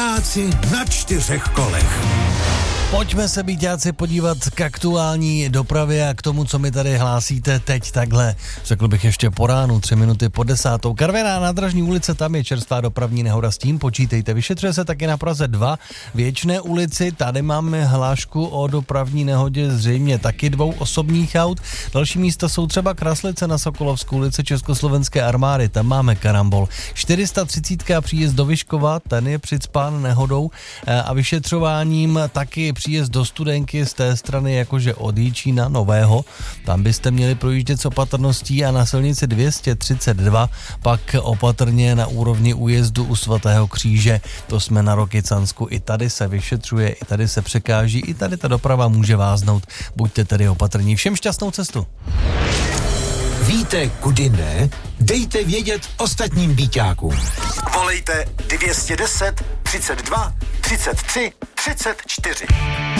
Byťáci na 4 kolech. Pojďme se, byťáci, podívat k aktuální dopravě a k tomu, co mi tady hlásíte teď takhle. Řekl bych ještě po ránu, 3 minuty po 10. Karviná nádražní ulice, tam je čerstvá dopravní nehoda, s tím počítejte. Vyšetřuje se taky na Praze 2, Věčné ulici, tady máme hlášku o dopravní nehodě, zřejmě taky 2 osobních aut. Další místa jsou třeba Kraslice na Sokolovskou ulici Československé armády, tam máme karambol. 430 příjezd do Vyškova, ten je přicpán nehodou a vyšetřováním taky příjezd do Studenky z té strany jakože od Jičína Nového. Tam byste měli projíždět s opatrností a na silnici 232 pak opatrně na úrovni újezdu u Svatého kříže. To jsme na Rokycansku. I tady se vyšetřuje, i tady se překáží, i tady ta doprava může váznout. Buďte tedy opatrní. Všem šťastnou cestu. Víte, kudy ne? Dejte vědět ostatním byťákům. Volejte 210 32 33 34.